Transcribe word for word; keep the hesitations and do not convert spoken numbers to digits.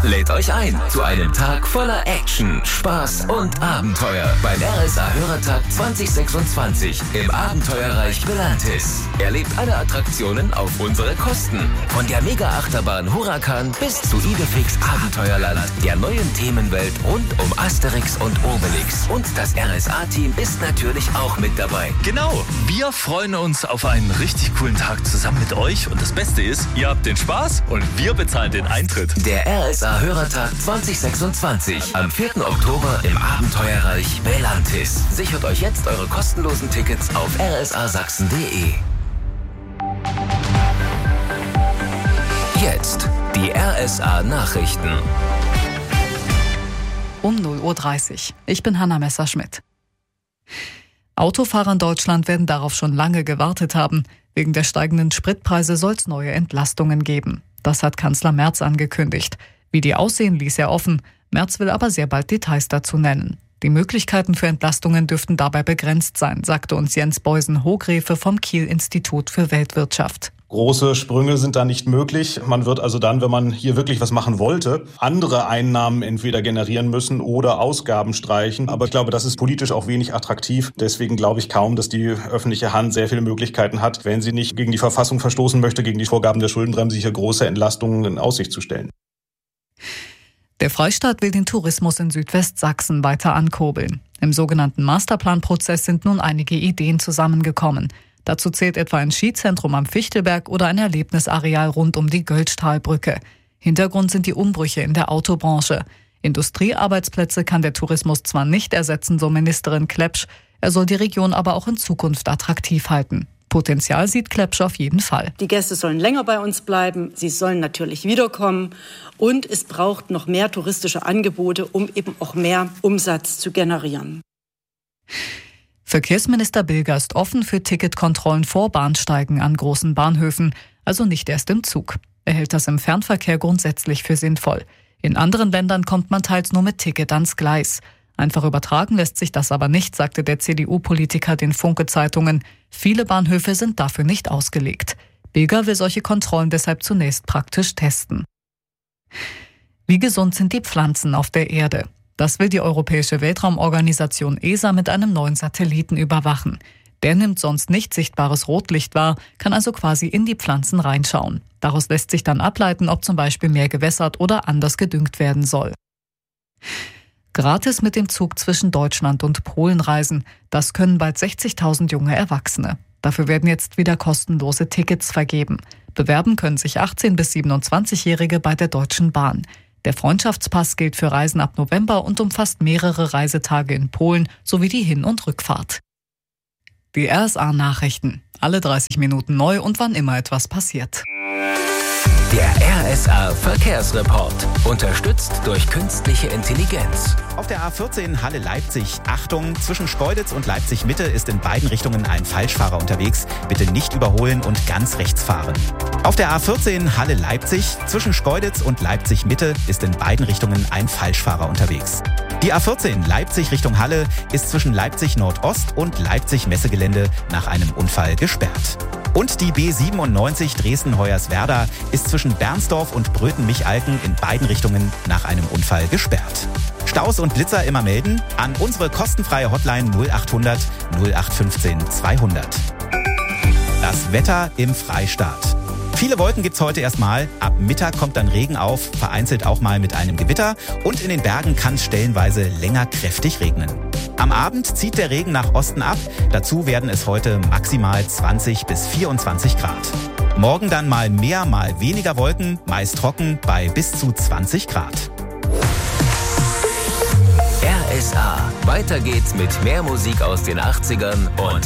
lädt euch ein zu einem Tag voller Action, Spaß und Abenteuer beim R S A-Hörertag zwanzig sechsundzwanzig im Abenteuerreich Belantis. Erlebt alle Attraktionen auf unsere Kosten. Von der Mega-Achterbahn Huracan bis zu Idefix Abenteuerland, der neuen Themenwelt rund um Asterix und Obelix. Und das R S A-Team ist natürlich auch mit dabei. Genau, wir freuen uns auf einen richtig coolen Tag zusammen mit euch. Und das Beste ist, ihr habt den Spaß und wir bezahlen den Eintritt. Der R S A-Hörertag zwanzig sechsundzwanzig am vierten Oktober im Abenteuerreich Belantis. Sichert euch jetzt eure kostenlosen Tickets auf r s a sachsen punkt d e. Jetzt die R S A-Nachrichten. Um null Uhr dreißig. Ich bin Hanna Messerschmidt. Autofahrer in Deutschland werden darauf schon lange gewartet haben. Wegen der steigenden Spritpreise soll es neue Entlastungen geben. Das hat Kanzler Merz angekündigt. Wie die aussehen, ließ er offen. Merz will aber sehr bald Details dazu nennen. Die Möglichkeiten für Entlastungen dürften dabei begrenzt sein, sagte uns Jens Beusen-Hogrefe vom Kiel-Institut für Weltwirtschaft. Große Sprünge sind da nicht möglich. Man wird also dann, wenn man hier wirklich was machen wollte, andere Einnahmen entweder generieren müssen oder Ausgaben streichen. Aber ich glaube, das ist politisch auch wenig attraktiv. Deswegen glaube ich kaum, dass die öffentliche Hand sehr viele Möglichkeiten hat, wenn sie nicht gegen die Verfassung verstoßen möchte, gegen die Vorgaben der Schuldenbremse, hier große Entlastungen in Aussicht zu stellen. Der Freistaat will den Tourismus in Südwestsachsen weiter ankurbeln. Im sogenannten Masterplanprozess sind nun einige Ideen zusammengekommen. Dazu zählt etwa ein Skizentrum am Fichtelberg oder ein Erlebnisareal rund um die Göllstahlbrücke. Hintergrund sind die Umbrüche in der Autobranche. Industriearbeitsplätze kann der Tourismus zwar nicht ersetzen, so Ministerin Klepsch, er soll die Region aber auch in Zukunft attraktiv halten. Potenzial sieht Klepsch auf jeden Fall. Die Gäste sollen länger bei uns bleiben, sie sollen natürlich wiederkommen und es braucht noch mehr touristische Angebote, um eben auch mehr Umsatz zu generieren. Verkehrsminister Bilger ist offen für Ticketkontrollen vor Bahnsteigen an großen Bahnhöfen, also nicht erst im Zug. Er hält das im Fernverkehr grundsätzlich für sinnvoll. In anderen Ländern kommt man teils nur mit Ticket ans Gleis. Einfach übertragen lässt sich das aber nicht, sagte der C D U-Politiker den Funke-Zeitungen. Viele Bahnhöfe sind dafür nicht ausgelegt. Bilger will solche Kontrollen deshalb zunächst praktisch testen. Wie gesund sind die Pflanzen auf der Erde? Das will die Europäische Weltraumorganisation E S A mit einem neuen Satelliten überwachen. Der nimmt sonst nicht sichtbares Rotlicht wahr, kann also quasi in die Pflanzen reinschauen. Daraus lässt sich dann ableiten, ob zum Beispiel mehr gewässert oder anders gedüngt werden soll. Gratis mit dem Zug zwischen Deutschland und Polen reisen, das können bald sechzigtausend junge Erwachsene. Dafür werden jetzt wieder kostenlose Tickets vergeben. Bewerben können sich achtzehn- bis siebenundzwanzigjährige bei der Deutschen Bahn. Der Freundschaftspass gilt für Reisen ab November und umfasst mehrere Reisetage in Polen sowie die Hin- und Rückfahrt. Die R S A-Nachrichten. Alle dreißig Minuten neu und wann immer etwas passiert. Der R S A-Verkehrsreport. Unterstützt durch künstliche Intelligenz. Auf der A vierzehn Halle-Leipzig, Achtung, zwischen Schkeuditz und Leipzig-Mitte ist in beiden Richtungen ein Falschfahrer unterwegs. Bitte nicht überholen und ganz rechts fahren. Auf der A vierzehn Halle-Leipzig, zwischen Schkeuditz und Leipzig-Mitte ist in beiden Richtungen ein Falschfahrer unterwegs. Die A vierzehn Leipzig Richtung Halle ist zwischen Leipzig-Nordost und Leipzig-Messegelände nach einem Unfall gesperrt. Und die B siebenundneunzig Dresden-Hoyerswerda ist zwischen Bernsdorf und Bröten-Michalken in beiden Richtungen nach einem Unfall gesperrt. Staus und Blitzer immer melden an unsere kostenfreie Hotline null achthundert null acht fünfzehn zweihundert. Das Wetter im Freistaat. Viele Wolken gibt's heute erstmal. Ab Mittag kommt dann Regen auf, vereinzelt auch mal mit einem Gewitter. Und in den Bergen kann es stellenweise länger kräftig regnen. Am Abend zieht der Regen nach Osten ab. Dazu werden es heute maximal zwanzig bis vierundzwanzig Grad. Morgen dann mal mehr, mal weniger Wolken, meist trocken bei bis zu zwanzig Grad. R S A. Weiter geht's mit mehr Musik aus den achtzigern und